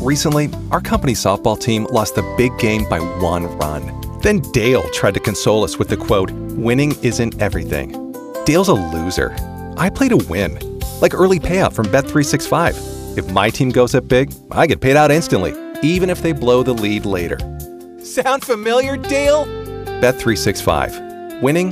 Recently, our company softball team lost the big game by 1 run. Then Dale tried to console us with the quote, "Winning isn't everything." Dale's a loser. I play to win. Like early payout from Bet365. If my team goes up big, I get paid out instantly, even if they blow the lead later. Sound familiar, Dale? Bet365. Winning